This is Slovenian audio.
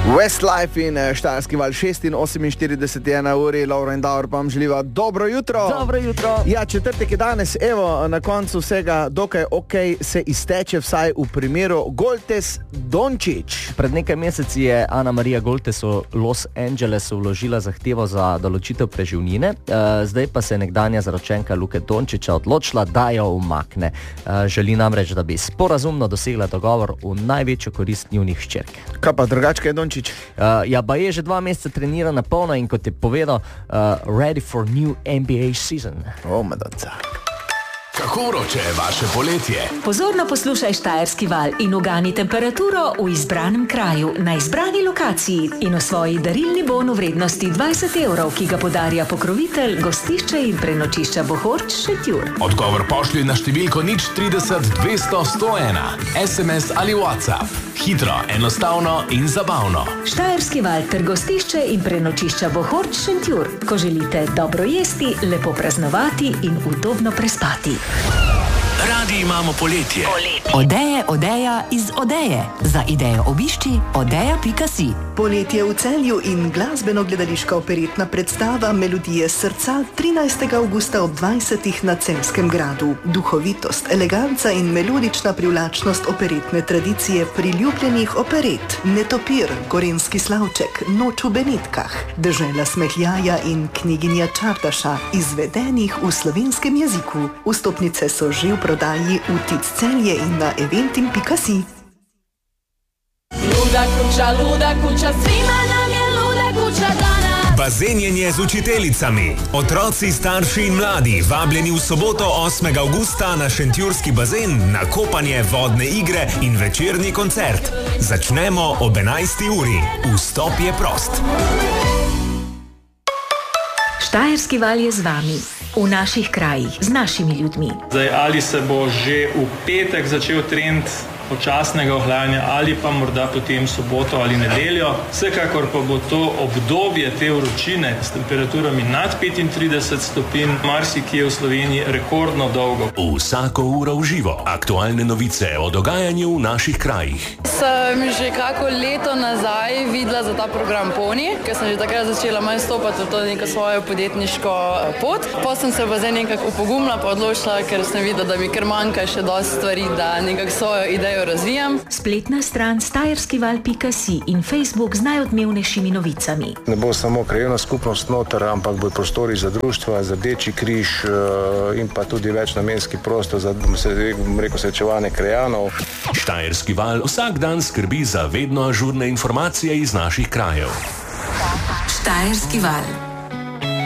Westlife in Štajerski val 46 uri, Laura in Daur pa vam želiva dobro jutro. Dobro jutro. Ja, četrtek je danes, evo, na koncu vsega dokaj se izteče vsaj v primeru Goltes Dončić. Pred nekaj meseci je Ana Marija Goltes v Los Angelesu vložila zahtevo za določitev preživnine, zdaj pa se je nekdanja zaročenka Luke Dončića odločila, da jo umakne. Želi namreč, da bi sporazumno dosegla dogovor v največjo korist njunih hčerke. Kaj pa drugačka je Dončić? Ja, pa je že 2 meseca trenira na polno in kot je povedal, ready for new NBA season. Madonca. Kako vroče je vaše poletje? Pozorno poslušaj Štajerski val in ugani temperaturo v izbranem kraju, na izbrani lokaciji in osvoji darilni bon v vrednosti 20 €, ki ga podarja pokrovitelj gostišča in prenočišča Bohorč Šentjur. Odgovor pošlji na številko 030 200 101, SMS ali WhatsApp. Hitro, enostavno in zabavno. Štajerski val ter gostišče in prenočišča Bohorč Šentjur. Ko želite dobro jesti, lepo praznovati in udobno prespati. Radi imamo poletje. Odeja iz Odeje. Za idejo obišči odeja.si. Poletje v Celju in glasbeno-gledališka operetna predstava Melodije srca 13. avgusta ob 20. na Celjskem gradu. Duhovitost, eleganca in melodična privlačnost operetne tradicije priljubljenih operet. Netopir, Gorenjski slavček, Noč v Benetkah, Dežela smehljaja in Kneginja Čardaša, izvedenih v slovenskem jeziku. Vstopnice so že v prodaji v Tic Celje in na eventim.si. Luda kuća, svima nam je luda kuća dana. Bazenjenje z učiteljicami. Otroci, starši in mladi vabljeni v soboto 8. avgusta na šentjurski bazen na kopanje, vodne igre in večerni koncert. Začnemo ob 11. uri. Vstop je prost. Štajerski val je z vami, v naših krajih, z našimi ljudmi. Zdaj, ali se bo že v petek začel trend počasnega ohlajanja ali pa morda potem soboto ali nedeljo. Vsekakor pa bo to obdobje te vročine s temperaturami nad 35 stopinj marsikje v Sloveniji rekordno dolgo. Vsako uro v živo. Aktualne novice o dogajanju v naših krajih. Sem že kako leto nazaj videla za ta program Poni, ker sem že takrat začela manj stopati v to neko svojo podjetniško pot. Pa sem se pa zdaj nekako upogumila pa odločila, ker sem videla, da mi kar manjka še dosti stvari, da nekako svojo idejo razvijam. Spletna stran štajerskival.si in Facebook z najodmevnejšimi novicami. Ne bo samo krajevna skupnost noter, ampak bo prostori za društva, za Rdeči križ in pa tudi večnamenski prostor za srečevanje krajanov. Štajerski val vsak dan skrbi za vedno ažurne informacije iz naših krajev. Štajerski val.